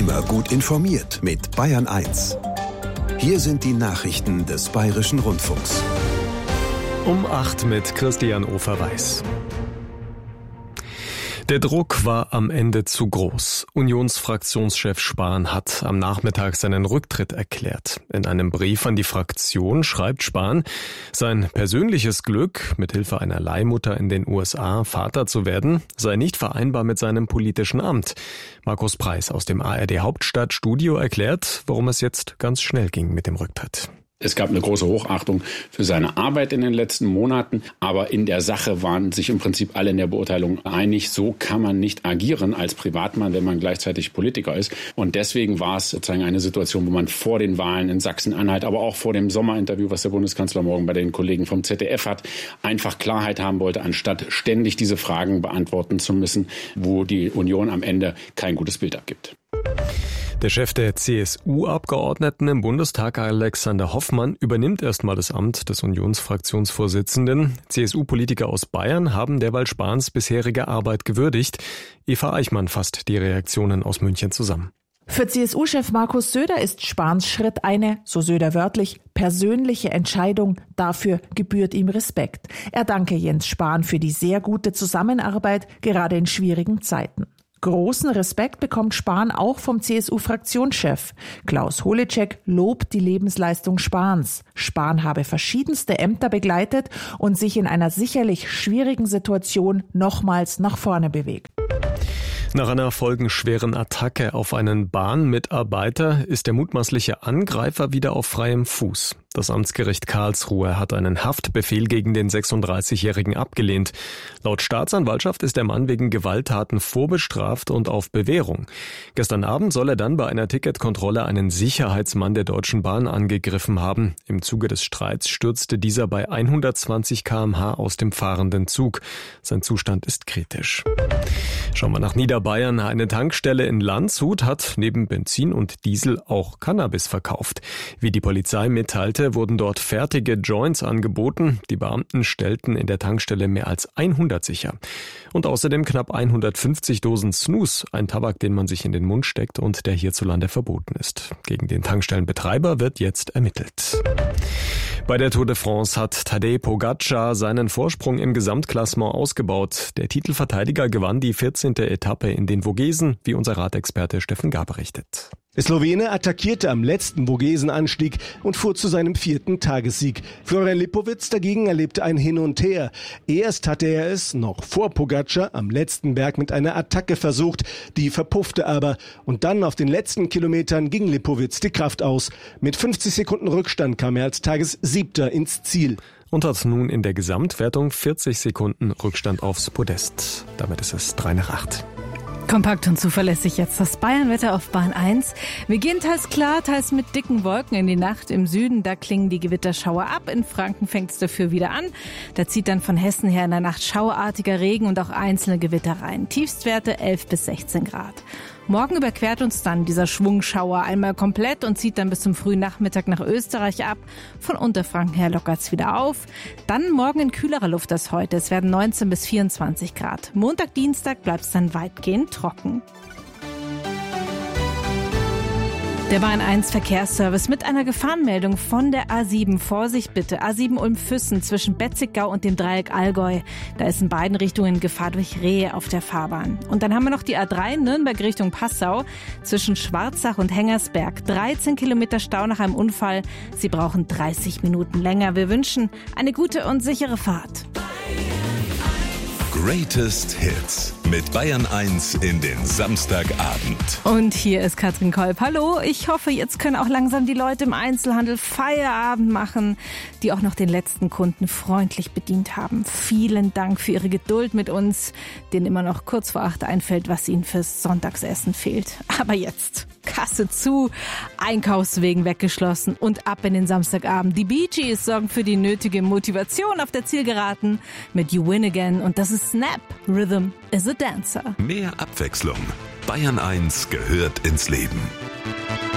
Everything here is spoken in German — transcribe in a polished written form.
Immer gut informiert mit Bayern 1. Hier sind die Nachrichten des Bayerischen Rundfunks. Um 8 mit Christian Ofer-Weiß. Der Druck war am Ende zu groß. Unionsfraktionschef Spahn hat am Nachmittag seinen Rücktritt erklärt. In einem Brief an die Fraktion schreibt Spahn, sein persönliches Glück, mithilfe einer Leihmutter in den USA Vater zu werden, sei nicht vereinbar mit seinem politischen Amt. Markus Preis aus dem ARD Hauptstadtstudio erklärt, warum es jetzt ganz schnell ging mit dem Rücktritt. Es gab eine große Hochachtung für seine Arbeit in den letzten Monaten, aber in der Sache waren sich im Prinzip alle in der Beurteilung einig, so kann man nicht agieren als Privatmann, wenn man gleichzeitig Politiker ist. Und deswegen war es sozusagen eine Situation, wo man vor den Wahlen in Sachsen-Anhalt, aber auch vor dem Sommerinterview, was der Bundeskanzler morgen bei den Kollegen vom ZDF hat, einfach Klarheit haben wollte, anstatt ständig diese Fragen beantworten zu müssen, wo die Union am Ende kein gutes Bild abgibt. Der Chef der CSU-Abgeordneten im Bundestag, Alexander Hoffmann, übernimmt erstmal das Amt des Unionsfraktionsvorsitzenden. CSU-Politiker aus Bayern haben derweil Spahns bisherige Arbeit gewürdigt. Eva Eichmann fasst die Reaktionen aus München zusammen. Für CSU-Chef Markus Söder ist Spahns Schritt eine, so Söder wörtlich, persönliche Entscheidung. Dafür gebührt ihm Respekt. Er danke Jens Spahn für die sehr gute Zusammenarbeit, gerade in schwierigen Zeiten. Großen Respekt bekommt Spahn auch vom CSU-Fraktionschef. Klaus Holecek lobt die Lebensleistung Spahns. Spahn habe verschiedenste Ämter begleitet und sich in einer sicherlich schwierigen Situation nochmals nach vorne bewegt. Nach einer folgenschweren Attacke auf einen Bahnmitarbeiter ist der mutmaßliche Angreifer wieder auf freiem Fuß. Das Amtsgericht Karlsruhe hat einen Haftbefehl gegen den 36-Jährigen abgelehnt. Laut Staatsanwaltschaft ist der Mann wegen Gewalttaten vorbestraft und auf Bewährung. Gestern Abend soll er dann bei einer Ticketkontrolle einen Sicherheitsmann der Deutschen Bahn angegriffen haben. Im Zuge des Streits stürzte dieser bei 120 km/h aus dem fahrenden Zug. Sein Zustand ist kritisch. Schauen wir nach Niederbayern. Eine Tankstelle in Landshut hat neben Benzin und Diesel auch Cannabis verkauft. Wie die Polizei mitteilte, wurden dort fertige Joints angeboten. Die Beamten stellten in der Tankstelle mehr als 100 sicher. Und außerdem knapp 150 Dosen Snus, ein Tabak, den man sich in den Mund steckt und der hierzulande verboten ist. Gegen den Tankstellenbetreiber wird jetzt ermittelt. Bei der Tour de France hat Tadej Pogačar seinen Vorsprung im Gesamtklassement ausgebaut. Der Titelverteidiger gewann die 14. Etappe in den Vogesen, wie unser Radexperte Steffen Gar berichtet. Der Slowene attackierte am letzten Vogesenanstieg und fuhr zu seinem 4. Tagessieg. Florian Lipowitz dagegen erlebte ein Hin und Her. Erst hatte er es, noch vor Pogačar, am letzten Berg mit einer Attacke versucht, die verpuffte aber. Und dann auf den letzten Kilometern ging Lipowitz die Kraft aus. Mit 50 Sekunden Rückstand kam er als Tagessiebter ins Ziel. Und hat nun in der Gesamtwertung 40 Sekunden Rückstand aufs Podest. Damit ist es 7:55. Kompakt und zuverlässig jetzt das Bayernwetter auf Bahn 1. Wir gehen teils klar, teils mit dicken Wolken in die Nacht. Im Süden, da klingen die Gewitterschauer ab. In Franken fängt es dafür wieder an. Da zieht dann von Hessen her in der Nacht schauartiger Regen und auch einzelne Gewitter rein. Tiefstwerte 11 bis 16 Grad. Morgen überquert uns dann dieser Schwungschauer einmal komplett und zieht dann bis zum frühen Nachmittag nach Österreich ab. Von Unterfranken her lockert's wieder auf. Dann morgen in kühlerer Luft als heute. Es werden 19 bis 24 Grad. Montag, Dienstag bleibt's dann weitgehend trocken. Der Bahn 1 Verkehrsservice mit einer Gefahrenmeldung von der A7. Vorsicht bitte. A7 Ulm-Füssen zwischen Betzigau und dem Dreieck Allgäu. Da ist in beiden Richtungen Gefahr durch Rehe auf der Fahrbahn. Und dann haben wir noch die A3 Nürnberg Richtung Passau zwischen Schwarzach und Hengersberg. 13 Kilometer Stau nach einem Unfall. Sie brauchen 30 Minuten länger. Wir wünschen eine gute und sichere Fahrt. Greatest Hits mit Bayern 1 in den Samstagabend. Und hier ist Katrin Kolb. Hallo, ich hoffe, jetzt können auch langsam die Leute im Einzelhandel Feierabend machen, die auch noch den letzten Kunden freundlich bedient haben. Vielen Dank für Ihre Geduld mit uns, denen immer noch kurz vor 8 einfällt, was Ihnen fürs Sonntagsessen fehlt. Aber jetzt Kasse zu, Einkaufswegen weggeschlossen und ab in den Samstagabend. Die Bee Gees sorgen für die nötige Motivation auf der Zielgeraden mit You Win Again und das ist Snap. Rhythm is a Dancer. Mehr Abwechslung. Bayern 1 gehört ins Leben.